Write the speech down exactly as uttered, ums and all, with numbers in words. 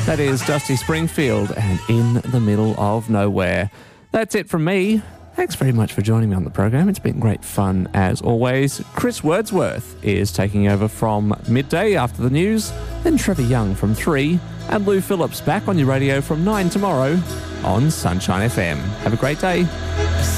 That is Dusty Springfield and In the Middle of Nowhere. That's it from me. Thanks very much for joining me on the program. It's been great fun as always. Chris Wordsworth is taking over from midday after the news, then Trevor Young from three, and Lou Phillips back on your radio from nine tomorrow on Sunshine F M. Have a great day.